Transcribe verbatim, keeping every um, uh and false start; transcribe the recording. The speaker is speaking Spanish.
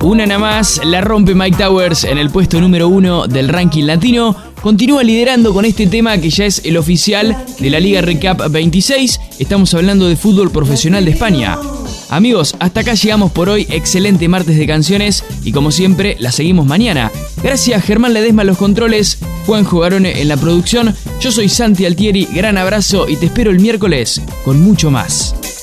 Una nada más la rompe Mike Towers en el puesto número uno del ranking latino. Continúa liderando con este tema que ya es el oficial de la Liga Recap veintiséis. Estamos hablando de fútbol profesional de España. Amigos, hasta acá llegamos por hoy. Excelente martes de canciones y como siempre la seguimos mañana. Gracias Germán Ledesma en los controles, Juanjo Garone en la producción. Yo soy Santi Altieri, gran abrazo y te espero el miércoles con mucho más.